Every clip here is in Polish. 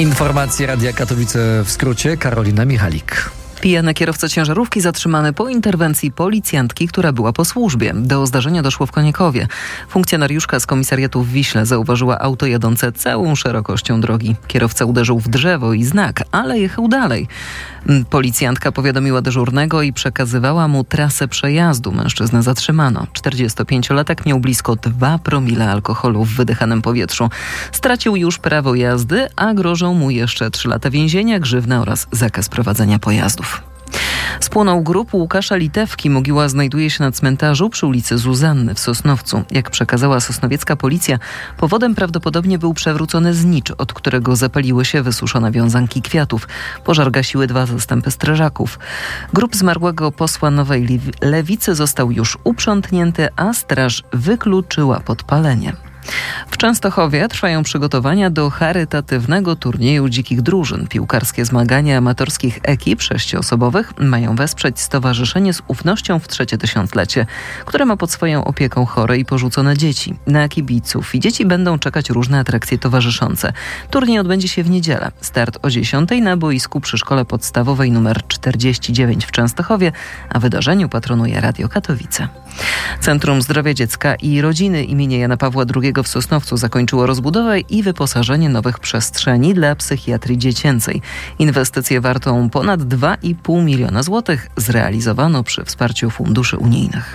Informacje Radia Katowice w skrócie. Karolina Michalik. Pijany kierowca ciężarówki zatrzymany po interwencji policjantki, która była po służbie. Do zdarzenia doszło w Koniekowie. Funkcjonariuszka z komisariatu w Wiśle zauważyła auto jadące całą szerokością drogi. Kierowca uderzył w drzewo i znak, ale jechał dalej. Policjantka powiadomiła dyżurnego i przekazywała mu trasę przejazdu. Mężczyznę zatrzymano. 45-latek miał blisko 2 promile alkoholu w wydychanym powietrzu. Stracił już prawo jazdy, a grożą mu jeszcze 3 lata więzienia, grzywna oraz zakaz prowadzenia pojazdów. Spłonął grób Łukasza Litewki. Mogiła znajduje się na cmentarzu przy ulicy Zuzanny w Sosnowcu. Jak przekazała sosnowiecka policja, powodem prawdopodobnie był przewrócony znicz, od którego zapaliły się wysuszone wiązanki kwiatów. Pożar gasiły 2 zastępy strażaków. Grób zmarłego posła Nowej Lewicy został już uprzątnięty, a straż wykluczyła podpalenie. W Częstochowie trwają przygotowania do charytatywnego turnieju dzikich drużyn. Piłkarskie zmagania amatorskich ekip 6-osobowych mają wesprzeć Stowarzyszenie z Ufnością w 3. tysiąclecie, które ma pod swoją opieką chore i porzucone dzieci. Na kibiców i dzieci będą czekać różne atrakcje towarzyszące. Turniej odbędzie się w niedzielę. Start o 10:00 na boisku przy Szkole Podstawowej nr 49 w Częstochowie, a wydarzeniu patronuje Radio Katowice. Centrum Zdrowia Dziecka i Rodziny imienia Jana Pawła II w Sosnowcu zakończyło rozbudowę i wyposażenie nowych przestrzeni dla psychiatrii dziecięcej. Inwestycję wartą ponad 2,5 miliona złotych zrealizowano przy wsparciu funduszy unijnych.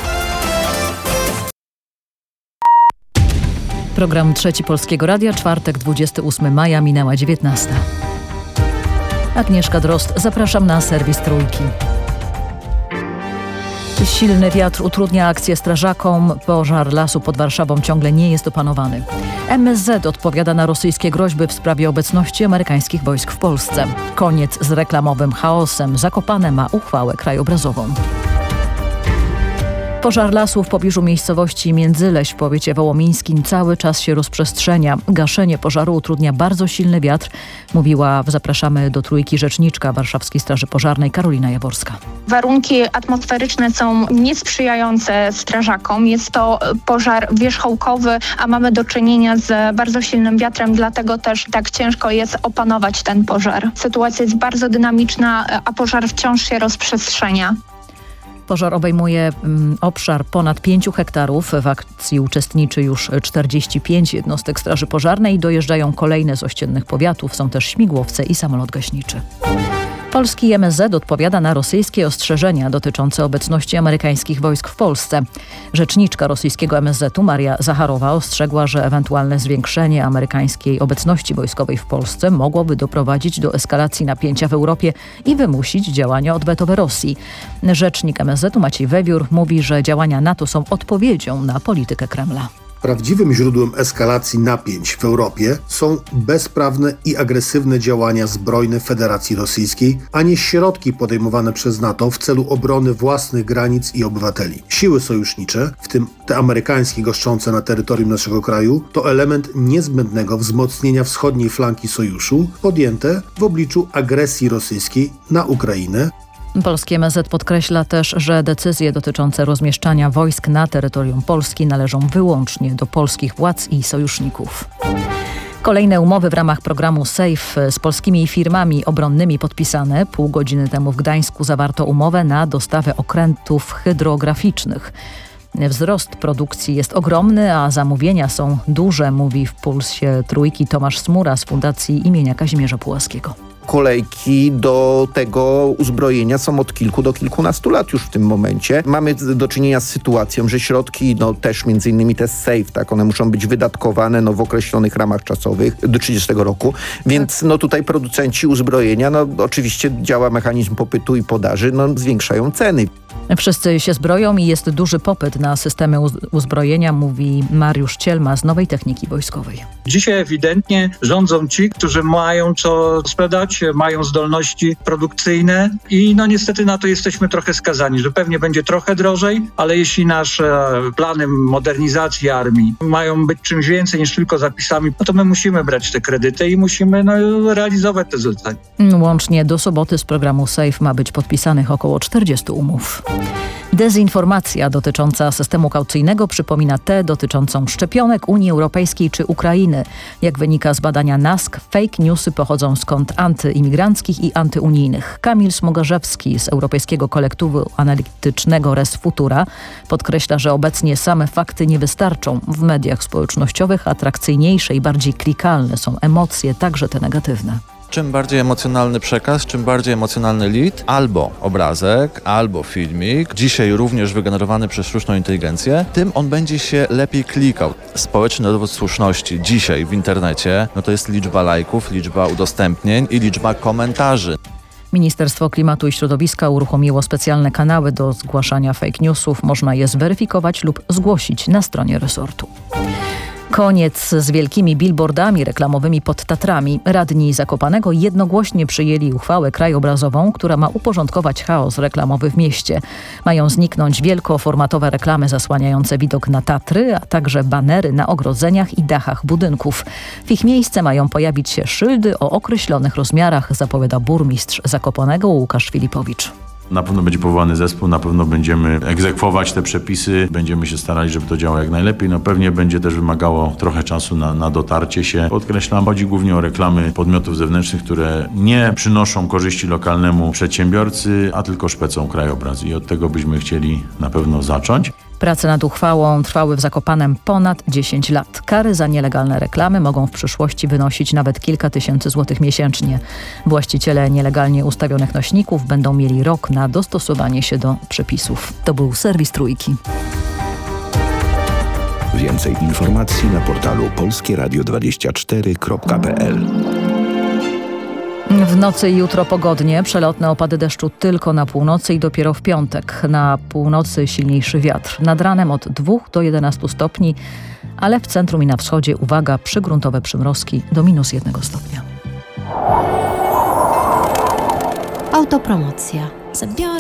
Program Trzeci Polskiego Radia, czwartek, 28 maja, minęła 19. Agnieszka Drozd, zapraszam na serwis Trójki. Silny wiatr utrudnia akcję strażakom. Pożar lasu pod Warszawą ciągle nie jest opanowany. MSZ odpowiada na rosyjskie groźby w sprawie obecności amerykańskich wojsk w Polsce. Koniec z reklamowym chaosem. Zakopane ma uchwałę krajobrazową. Pożar lasu w pobliżu miejscowości Międzyleś w powiecie wołomińskim cały czas się rozprzestrzenia. Gaszenie pożaru utrudnia bardzo silny wiatr, mówiła w Zapraszamy do Trójki rzeczniczka Warszawskiej Straży Pożarnej Karolina Jaworska. Warunki atmosferyczne są niesprzyjające strażakom. Jest to pożar wierzchołkowy, a mamy do czynienia z bardzo silnym wiatrem, dlatego też tak ciężko jest opanować ten pożar. Sytuacja jest bardzo dynamiczna, a pożar wciąż się rozprzestrzenia. Pożar obejmuje obszar ponad 5 hektarów. W akcji uczestniczy już 45 jednostek Straży Pożarnej. Dojeżdżają kolejne z ościennych powiatów. Są też śmigłowce i samolot gaśniczy. Polski MSZ odpowiada na rosyjskie ostrzeżenia dotyczące obecności amerykańskich wojsk w Polsce. Rzeczniczka rosyjskiego MSZ-u Maria Zacharowa ostrzegła, że ewentualne zwiększenie amerykańskiej obecności wojskowej w Polsce mogłoby doprowadzić do eskalacji napięcia w Europie i wymusić działania odwetowe Rosji. Rzecznik MSZ-u Maciej Wewiór mówi, że działania NATO są odpowiedzią na politykę Kremla. Prawdziwym źródłem eskalacji napięć w Europie są bezprawne i agresywne działania zbrojne Federacji Rosyjskiej, a nie środki podejmowane przez NATO w celu obrony własnych granic i obywateli. Siły sojusznicze, w tym te amerykańskie goszczące na terytorium naszego kraju, to element niezbędnego wzmocnienia wschodniej flanki sojuszu podjęte w obliczu agresji rosyjskiej na Ukrainę. Polski MSZ podkreśla też, że decyzje dotyczące rozmieszczania wojsk na terytorium Polski należą wyłącznie do polskich władz i sojuszników. Kolejne umowy w ramach programu SAFE z polskimi firmami obronnymi podpisane. Pół godziny temu w Gdańsku zawarto umowę na dostawę okrętów hydrograficznych. Wzrost produkcji jest ogromny, a zamówienia są duże, mówi w Pulsie Trójki Tomasz Smura z Fundacji imienia Kazimierza Pułaskiego. Kolejki do tego uzbrojenia są od kilku do kilkunastu lat już w tym momencie. Mamy do czynienia z sytuacją, że środki, też między innymi te SAFE, tak, one muszą być wydatkowane w określonych ramach czasowych do 30 roku, więc tutaj producenci uzbrojenia, oczywiście działa mechanizm popytu i podaży, zwiększają ceny. Wszyscy się zbroją i jest duży popyt na systemy uzbrojenia, mówi Mariusz Cielma z Nowej Techniki Wojskowej. Dzisiaj ewidentnie rządzą ci, którzy mają co sprzedać, mają zdolności produkcyjne i niestety na to jesteśmy trochę skazani, że pewnie będzie trochę drożej, ale jeśli nasze plany modernizacji armii mają być czymś więcej niż tylko zapisami, to my musimy brać te kredyty i musimy realizować te zlecenia. Łącznie do soboty z programu SAFE ma być podpisanych około 40 umów. Dezinformacja dotycząca systemu kaucyjnego przypomina tę dotyczącą szczepionek Unii Europejskiej czy Ukrainy. Jak wynika z badania NASK, fake newsy pochodzą z kont antyimigranckich i antyunijnych. Kamil Smogarzewski z Europejskiego Kolektywu Analitycznego Res Futura podkreśla, że obecnie same fakty nie wystarczą. W mediach społecznościowych atrakcyjniejsze i bardziej klikalne są emocje, także te negatywne. Czym bardziej emocjonalny przekaz, czym bardziej emocjonalny lead, albo obrazek, albo filmik, dzisiaj również wygenerowany przez sztuczną inteligencję, tym on będzie się lepiej klikał. Społeczny dowód słuszności dzisiaj w internecie, to jest liczba lajków, liczba udostępnień i liczba komentarzy. Ministerstwo Klimatu i Środowiska uruchomiło specjalne kanały do zgłaszania fake newsów. Można je zweryfikować lub zgłosić na stronie resortu. Koniec z wielkimi billboardami reklamowymi pod Tatrami. Radni Zakopanego jednogłośnie przyjęli uchwałę krajobrazową, która ma uporządkować chaos reklamowy w mieście. Mają zniknąć wielkoformatowe reklamy zasłaniające widok na Tatry, a także banery na ogrodzeniach i dachach budynków. W ich miejsce mają pojawić się szyldy o określonych rozmiarach, zapowiada burmistrz Zakopanego Łukasz Filipowicz. Na pewno będzie powołany zespół, na pewno będziemy egzekwować te przepisy, będziemy się starali, żeby to działało jak najlepiej. Pewnie będzie też wymagało trochę czasu na dotarcie się. Podkreślam, chodzi głównie o reklamy podmiotów zewnętrznych, które nie przynoszą korzyści lokalnemu przedsiębiorcy, a tylko szpecą krajobraz. I od tego byśmy chcieli na pewno zacząć. Prace nad uchwałą trwały w Zakopanem ponad 10 lat. Kary za nielegalne reklamy mogą w przyszłości wynosić nawet kilka tysięcy złotych miesięcznie. Właściciele nielegalnie ustawionych nośników będą mieli rok na dostosowanie się do przepisów. To był serwis Trójki. Więcej informacji na portalu polskieradio24.pl. W nocy i jutro pogodnie, przelotne opady deszczu tylko na północy i dopiero w piątek. Na północy silniejszy wiatr. Nad ranem od 2 do 11 stopni, ale w centrum i na wschodzie, uwaga, przygruntowe przymrozki do -1 stopnia. Autopromocja.